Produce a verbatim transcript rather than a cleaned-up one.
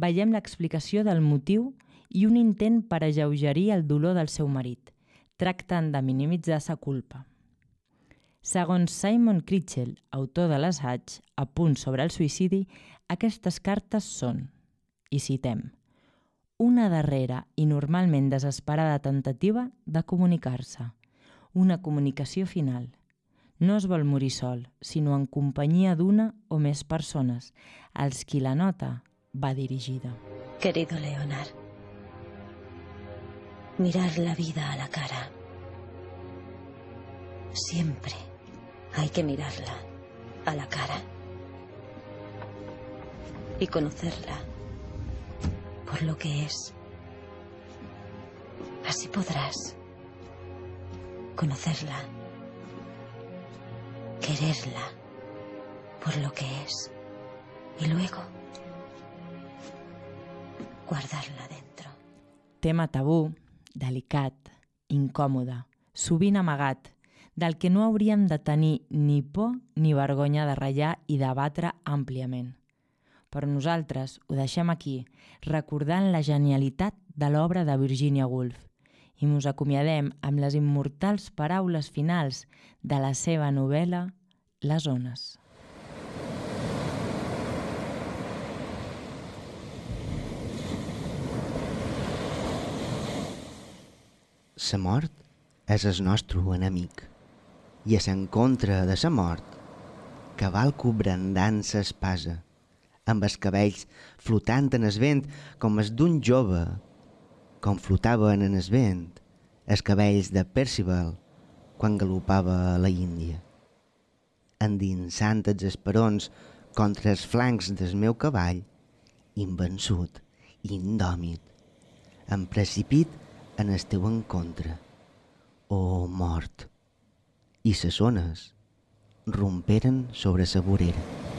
veiem l'explicació del motiu i un intent per alleugerir el dolor del seu marit, tractant de minimitzar sa culpa. Segons Simon Critchell, autor de l'assaig Apunts sobre el suïcidi, aquestes cartes són, i citem, una darrera i normalment desesperada tentativa de comunicar-se, una comunicació final. No es vol morir sol, sinó en companyia d'una o més persones, als qui la nota va dirigida. Querido Leonard, mirar la vida a la cara. Siempre hay que mirarla a la cara y conocerla por lo que es. Así podrás conocerla, quererla por lo que es y luego guardarla dentro. Tema tabú, delicat, incòmode, sovint amagat, del que no hauríem de tenir ni por ni vergonya de ratllar i debatre àmpliament. Però nosaltres ho deixem aquí, recordant la genialitat de l'obra de Virginia Woolf, i mos acomiadem amb les immortals paraules finals de la seva novel·la Les ones. La mort és el nostre enemic, i a l'encontre de la mort, cavalco brandant l'espasa, amb els cabells flotant en el vent com els d'un jove, com flotaven en el vent els cabells de Percival quan galopava a la Índia. Endinsant els esperons contra els flancs del meu cavall, invençut i indòmit, em precipit en el teu encontre, oh mort, i ses ones romperen sobre sa vorera.